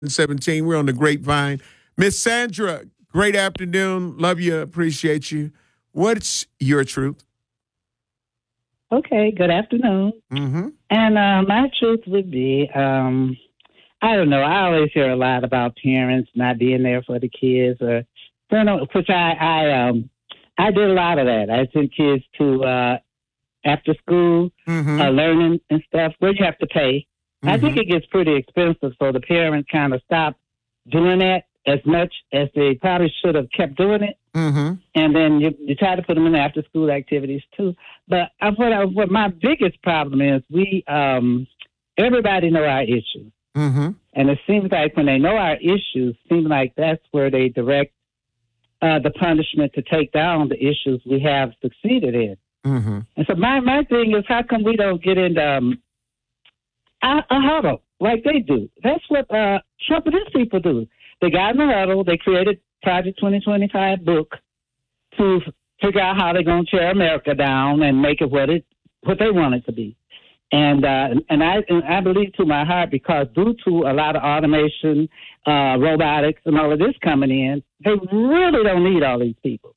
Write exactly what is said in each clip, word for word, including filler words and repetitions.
seventeen. We're on the Grapevine. Miss Sandra, great afternoon. Love you. Appreciate you. What's your truth? Okay, good afternoon. Mm-hmm. And uh, my truth would be, um, I don't know, I always hear a lot about parents not being there for the kids, or, you know, which I, I, um, I did a lot of that. I sent kids to uh, after school Mm-hmm. uh, learning and stuff where you have to pay. I think Mm-hmm. it gets pretty expensive, so the parents kind of stop doing that as much as they probably should have kept doing it. Mm-hmm. And then you, you try to put them in after school activities too. But I, what, I, what my biggest problem is, we um, everybody know our issues, Mm-hmm. and it seems like when they know our issues, seems like that's where they direct uh, the punishment to take down the issues we have succeeded in. Mm-hmm. And so my my thing is, how come we don't get into um, a, a huddle like they do? That's what uh, Trump and his people do. They got in a huddle. They created Project twenty twenty-five book to figure out how they're going to tear America down and make it what it what they want it to be. And uh, and I and I believe to my heart, because due to a lot of automation, uh, robotics, and all of this coming in, they really don't need all these people.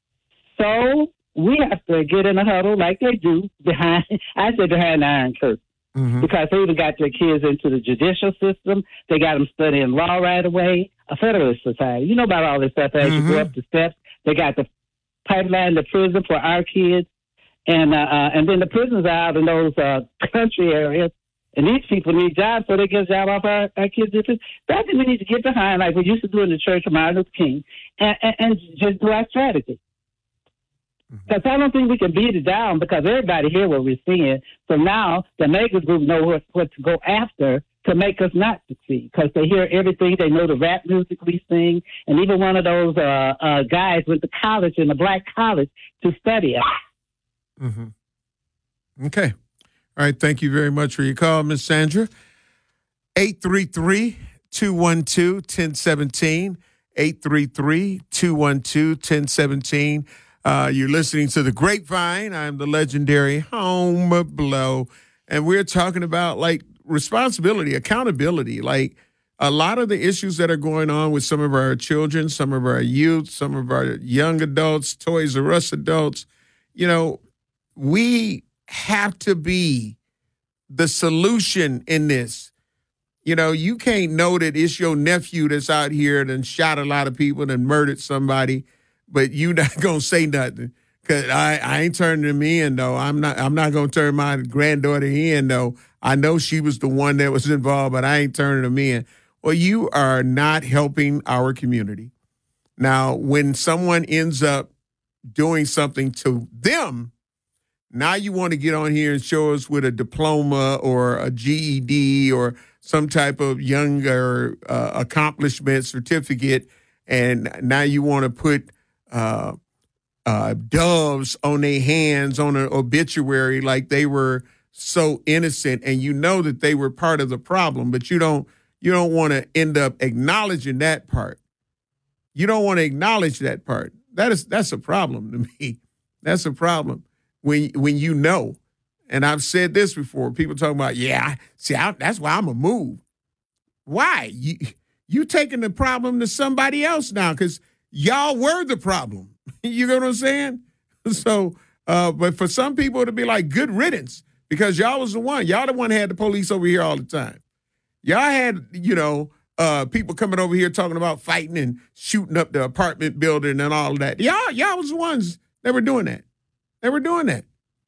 So we have to get in a huddle like they do behind. I say behind the Iron Curtain. Mm-hmm. Because they even got their kids into the judicial system. They got them studying law right away. A Federalist Society. You know about all this stuff as Mm-hmm. you go up the steps. They got the pipeline to prison for our kids. And uh, uh, and then the prisons are out in those uh, country areas. And these people need jobs, so they get a job off our, our kids. That's what we need to get behind, like we used to do in the Church of Martin Luther King, and, and, and just do our strategy. Because I don't think we can beat it down, because everybody hear what we're seeing. So now the Makers Group know what, what to go after to make us not succeed, because they hear everything. They know the rap music we sing. And even one of those uh, uh, guys went to college, in a black college, to study it. Mm-hmm. Okay. All right. Thank you very much for your call, Miss Sandra. eight three three, two one two, one zero one seven. eight three three, two one two, one zero one seven. Uh, you're listening to The Grapevine. I'm the legendary Home Blow. And we're talking about, like, responsibility, accountability. Like, a lot of the issues that are going on with some of our children, some of our youth, some of our young adults, Toys R Us adults, you know, we have to be the solution in this. You know, you can't know that it's your nephew that's out here and shot a lot of people and murdered somebody, but you not gonna say nothing, because I, I ain't turning him in though. I'm not I'm not gonna turn my granddaughter in though. I know she was the one that was involved, but I ain't turning him in. Well, you are not helping our community. Now, when someone ends up doing something to them, now you want to get on here and show us with a diploma or a G E D or some type of younger uh, accomplishment certificate, and now you want to put uh, uh, doves on their hands on an obituary like they were so innocent, and you know that they were part of the problem, but you don't you don't want to end up acknowledging that part. You don't want to acknowledge that part. That is that's a problem to me. That's a problem. When when you know, and I've said this before, people talking about, yeah, see, I, that's why I'm a move. Why? You you taking the problem to somebody else now, because y'all were the problem. You know what I'm saying? So, uh, but for some people to be like, good riddance, because y'all was the one. Y'all the one had the police over here all the time. Y'all had, you know, uh, people coming over here talking about fighting and shooting up the apartment building and all of that. Y'all, y'all was the ones that were doing that. They were doing that.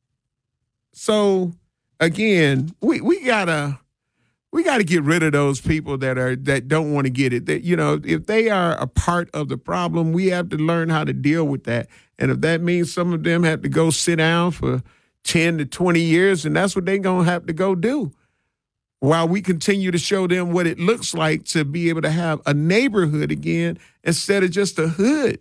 So again, we, we gotta we gotta get rid of those people that are that don't want to get it. That, you know, if they are a part of the problem, we have to learn how to deal with that. And if that means some of them have to go sit down for ten to twenty years, and that's what they're gonna have to go do, while we continue to show them what it looks like to be able to have a neighborhood again instead of just a hood.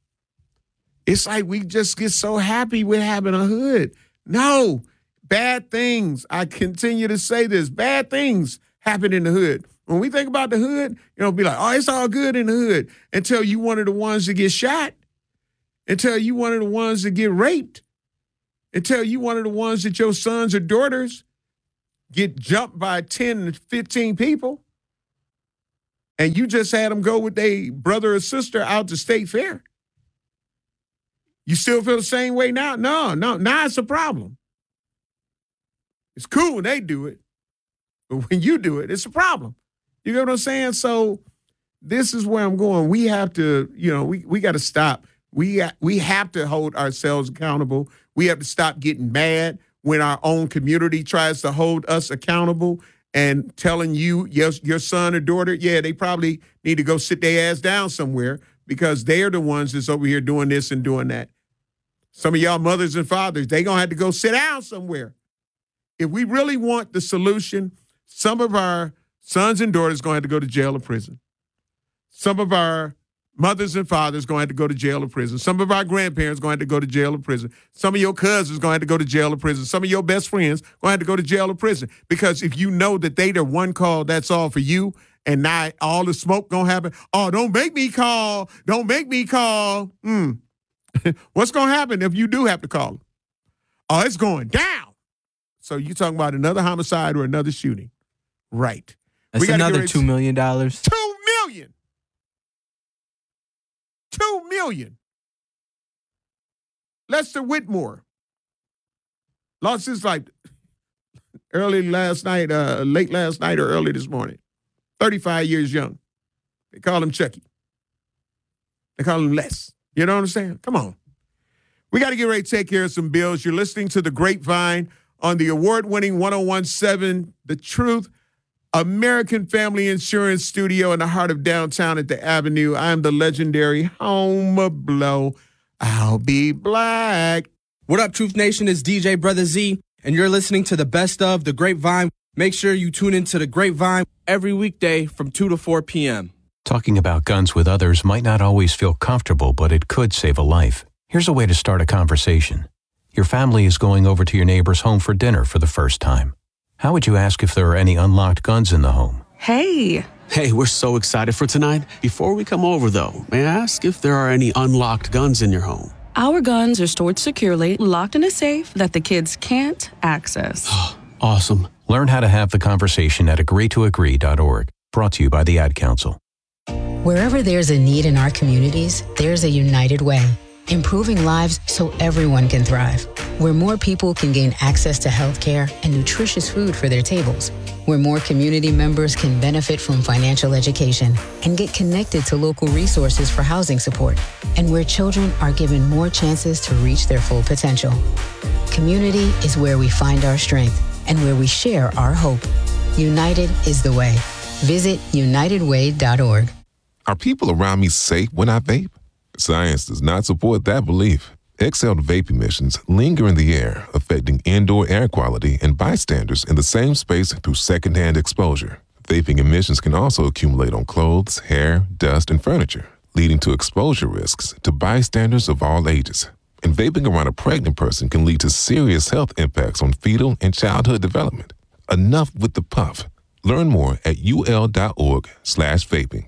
It's like we just get so happy with having a hood. No, bad things. I continue to say this. Bad things happen in the hood. When we think about the hood, you know, be like, oh, it's all good in the hood, until you one of the ones that get shot, until you one of the ones that get raped, until you one of the ones that your sons or daughters get jumped by ten to fifteen people. and you just had them go with their brother or sister out to State Fair. You still feel the same way now? No, no, now it's a problem. It's cool when they do it, but when you do it, it's a problem. You get what I'm saying? So this is where I'm going. We have to, you know, we, we got to stop. We, we have to hold ourselves accountable. We have to stop getting mad when our own community tries to hold us accountable and telling you, yes, your son or daughter, yeah, they probably need to go sit their ass down somewhere because they're the ones that's over here doing this and doing that. Some of y'all mothers and fathers, they going to have to go sit down somewhere. If we really want the solution, some of our sons and daughters going to have to go to jail or prison. Some of our mothers and fathers going to have to go to jail or prison. Some of our grandparents going to have to go to jail or prison. Some of your cousins going to have to go to jail or prison. Some of your best friends going to have to go to jail or prison. Because if you know that they the one call, that's all for you, and now all the smoke going to happen, oh, don't make me call. Don't make me call. Mm. What's going to happen if you do have to call them? Oh, it's going down. So you're talking about another homicide or another shooting. Right. That's another two million dollars. Two million. Two million. Lester Whitmore lost his life early last night, uh, late last night or early this morning. thirty-five years young. They call him Chucky. They call him Les. You know what I'm saying? Come on. We got to get ready to take care of some bills. You're listening to The Grapevine on the award-winning one oh one point seven The Truth, American Family Insurance Studio in the heart of downtown at the Avenue. I'm the legendary Home Blow. I'll be black. What up, Truth Nation? It's D J Brother Z, and you're listening to the best of The Grapevine. Make sure you tune into The Grapevine every weekday from two to four p.m. Talking about guns with others might not always feel comfortable, but it could save a life. Here's a way to start a conversation. Your family is going over to your neighbor's home for dinner for the first time. How would you ask if there are any unlocked guns in the home? Hey. Hey, we're so excited for tonight. Before we come over, though, may I ask if there are any unlocked guns in your home? Our guns are stored securely, locked in a safe that the kids can't access. Awesome. Learn how to have the conversation at agree to agree dot org. Brought to you by the Ad Council. Wherever there's a need in our communities, there's a United Way. Improving lives so everyone can thrive. Where more people can gain access to health care and nutritious food for their tables. Where more community members can benefit from financial education and get connected to local resources for housing support. And where children are given more chances to reach their full potential. Community is where we find our strength and where we share our hope. United is the way. Visit united way dot org. Are people around me safe when I vape? Science does not support that belief. Exhaled vape emissions linger in the air, affecting indoor air quality and bystanders in the same space through secondhand exposure. Vaping emissions can also accumulate on clothes, hair, dust, and furniture, leading to exposure risks to bystanders of all ages. And vaping around a pregnant person can lead to serious health impacts on fetal and childhood development. Enough with the puff. Learn more at ul.org slash vaping.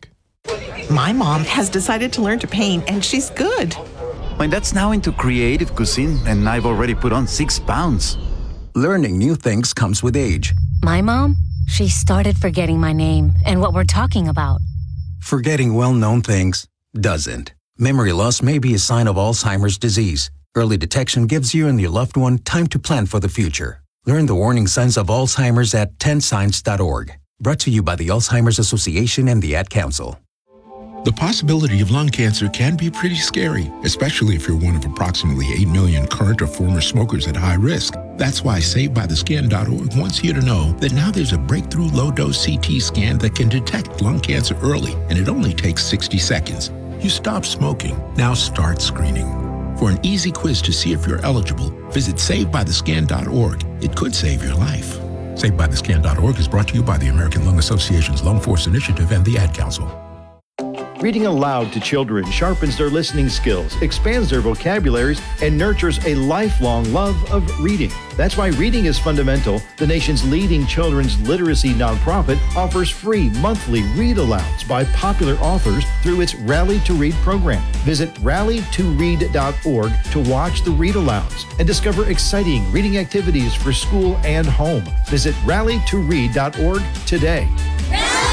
My mom has decided to learn to paint, and she's good. My dad's now into creative cuisine, and I've already put on six pounds. Learning new things comes with age. My mom, she started forgetting my name and what we're talking about. Forgetting well-known things doesn't. Memory loss may be a sign of Alzheimer's disease. Early detection gives you and your loved one time to plan for the future. Learn the warning signs of Alzheimer's at ten signs dot org. Brought to you by the Alzheimer's Association and the Ad Council. The possibility of lung cancer can be pretty scary, especially if you're one of approximately eight million current or former smokers at high risk. That's why Saved By The Scan dot org wants you to know that now there's a breakthrough low-dose C T scan that can detect lung cancer early, and it only takes sixty seconds. You stop smoking. Now start screening. For an easy quiz to see if you're eligible, visit Saved By The Scan dot org. It could save your life. Saved By The Scan dot org is brought to you by the American Lung Association's Lung Force Initiative and the Ad Council. Reading aloud to children sharpens their listening skills, expands their vocabularies, and nurtures a lifelong love of reading. That's why Reading is Fundamental, the nation's leading children's literacy nonprofit, offers free monthly read-alouds by popular authors through its Rally to Read program. Visit rally to read dot org to watch the read-alouds and discover exciting reading activities for school and home. Visit rally to read dot org today.